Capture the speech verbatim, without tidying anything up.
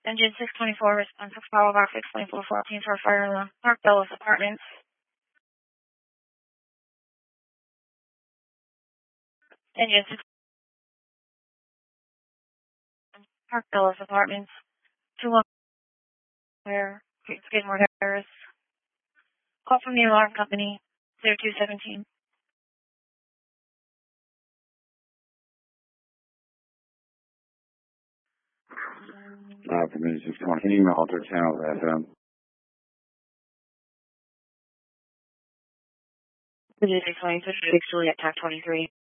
Engine six twenty-four, response to Power Box six twenty-four fourteen for fire alarm. Park Dulles Apartments. Engine six Park Dulles Apartments. two one where Skidmore Terrace. Call from the alarm company. zero two seventeen. Uh, from six twenty, email alter channel F M. six twenty-six, Juliet, T A C twenty-three.